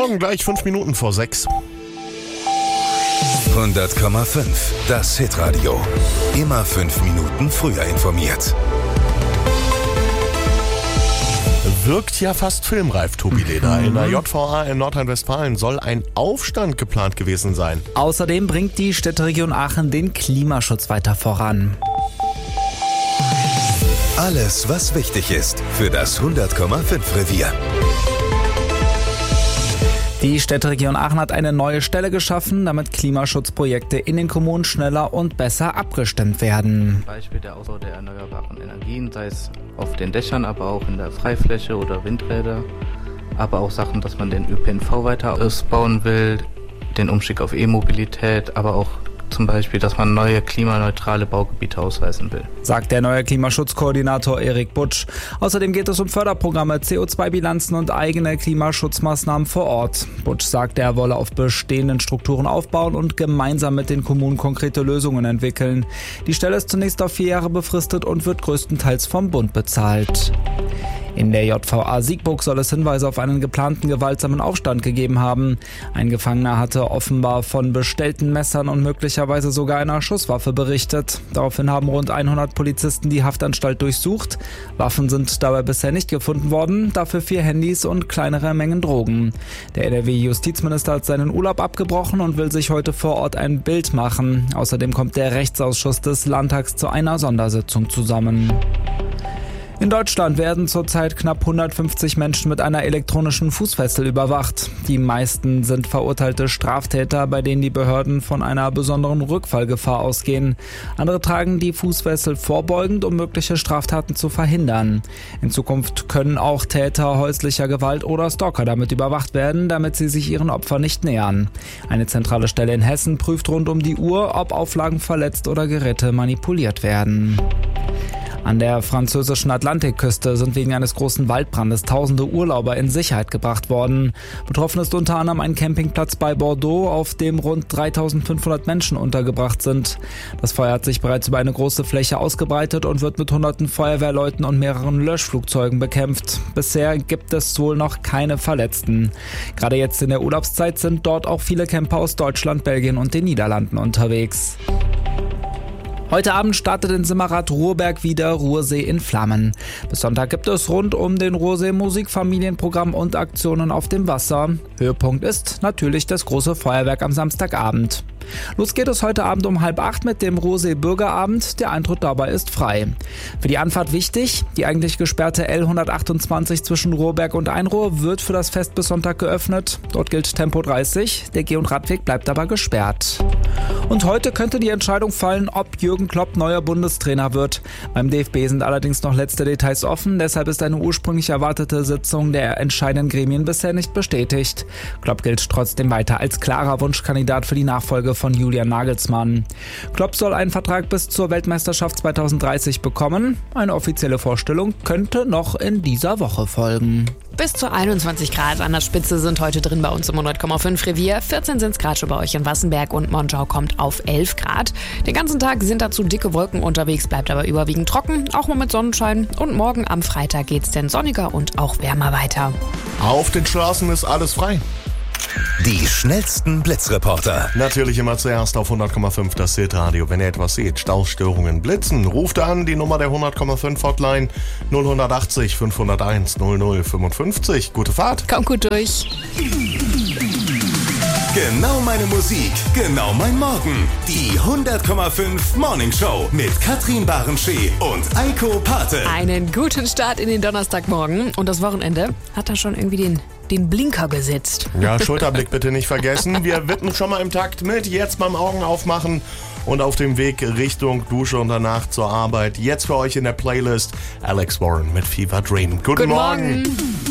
Morgen, gleich 5 Minuten vor 6. 100,5. Das Hitradio. Immer 5 Minuten früher informiert. Wirkt ja fast filmreif, Tobi Leder. In der JVA in Nordrhein-Westfalen soll ein Aufstand geplant gewesen sein. Außerdem bringt die Städteregion Aachen den Klimaschutz weiter voran. Alles, was wichtig ist für das 100,5 Revier. Die Städteregion Aachen hat eine neue Stelle geschaffen, damit Klimaschutzprojekte in den Kommunen schneller und besser abgestimmt werden. Zum Beispiel der Ausbau der erneuerbaren Energien, sei es auf den Dächern, aber auch in der Freifläche oder Windräder. Aber auch Sachen, dass man den ÖPNV weiter ausbauen will, den Umstieg auf E-Mobilität, aber auch zum Beispiel, dass man neue klimaneutrale Baugebiete ausweisen will. Sagt der neue Klimaschutzkoordinator Erik Butsch. Außerdem geht es um Förderprogramme, CO2-Bilanzen und eigene Klimaschutzmaßnahmen vor Ort. Butsch sagt, er wolle auf bestehenden Strukturen aufbauen und gemeinsam mit den Kommunen konkrete Lösungen entwickeln. Die Stelle ist zunächst auf 4 Jahre befristet und wird größtenteils vom Bund bezahlt. In der JVA Siegburg soll es Hinweise auf einen geplanten gewaltsamen Aufstand gegeben haben. Ein Gefangener hatte offenbar von bestellten Messern und möglicherweise sogar einer Schusswaffe berichtet. Daraufhin haben rund 100 Polizisten die Haftanstalt durchsucht. Waffen sind dabei bisher nicht gefunden worden, dafür 4 Handys und kleinere Mengen Drogen. Der NRW-Justizminister hat seinen Urlaub abgebrochen und will sich heute vor Ort ein Bild machen. Außerdem kommt der Rechtsausschuss des Landtags zu einer Sondersitzung zusammen. In Deutschland werden zurzeit knapp 150 Menschen mit einer elektronischen Fußfessel überwacht. Die meisten sind verurteilte Straftäter, bei denen die Behörden von einer besonderen Rückfallgefahr ausgehen. Andere tragen die Fußfessel vorbeugend, um mögliche Straftaten zu verhindern. In Zukunft können auch Täter häuslicher Gewalt oder Stalker damit überwacht werden, damit sie sich ihren Opfern nicht nähern. Eine zentrale Stelle in Hessen prüft rund um die Uhr, ob Auflagen verletzt oder Geräte manipuliert werden. An der französischen Atlantikküste sind wegen eines großen Waldbrandes tausende Urlauber in Sicherheit gebracht worden. Betroffen ist unter anderem ein Campingplatz bei Bordeaux, auf dem rund 3500 Menschen untergebracht sind. Das Feuer hat sich bereits über eine große Fläche ausgebreitet und wird mit hunderten Feuerwehrleuten und mehreren Löschflugzeugen bekämpft. Bisher gibt es wohl noch keine Verletzten. Gerade jetzt in der Urlaubszeit sind dort auch viele Camper aus Deutschland, Belgien und den Niederlanden unterwegs. Heute Abend startet in Simmerath Ruhrberg wieder Ruhrsee in Flammen. Bis Sonntag gibt es rund um den Ruhrsee Musik, Familienprogramm und Aktionen auf dem Wasser. Höhepunkt ist natürlich das große Feuerwerk am Samstagabend. Los geht es heute Abend um 7:30 mit dem Ruhrsee Bürgerabend. Der Eintritt dabei ist frei. Für die Anfahrt wichtig: die eigentlich gesperrte L128 zwischen Ruhrberg und Einruhr wird für das Fest bis Sonntag geöffnet. Dort gilt Tempo 30. Der Geh- und Radweg bleibt aber gesperrt. Und heute könnte die Entscheidung fallen, ob Jürgen Klopp neuer Bundestrainer wird. Beim DFB sind allerdings noch letzte Details offen. Deshalb ist eine ursprünglich erwartete Sitzung der entscheidenden Gremien bisher nicht bestätigt. Klopp gilt trotzdem weiter als klarer Wunschkandidat für die Nachfolge von Julian Nagelsmann. Klopp soll einen Vertrag bis zur Weltmeisterschaft 2030 bekommen. Eine offizielle Vorstellung könnte noch in dieser Woche folgen. Bis zu 21 Grad an der Spitze sind heute drin bei uns im 100,5 Revier. 14 sind es gerade schon bei euch in Wassenberg und Monschau kommt auf 11 Grad. Den ganzen Tag sind dazu dicke Wolken unterwegs, bleibt aber überwiegend trocken, auch mal mit Sonnenschein. Und morgen am Freitag geht's dann sonniger und auch wärmer weiter. Auf den Straßen ist alles frei. Die schnellsten Blitzreporter. Natürlich immer zuerst auf 100,5 das Hitradio. Wenn ihr etwas seht, Staustörungen, Blitzen, ruft an die Nummer der 100,5 Hotline 0180 501 0055. Gute Fahrt. Kommt gut durch. Genau meine Musik, genau mein Morgen. Die 100,5 Morning Show mit Katrin Barenschee und Eiko Pate. Einen guten Start in den Donnerstagmorgen. Und das Wochenende hat da schon irgendwie den Blinker gesetzt. Ja, Schulterblick bitte nicht vergessen. Wir wippen schon mal im Takt mit. Jetzt beim Augen aufmachen und auf dem Weg Richtung Dusche und danach zur Arbeit. Jetzt für euch in der Playlist Alex Warren mit Fever Dream. Guten Morgen.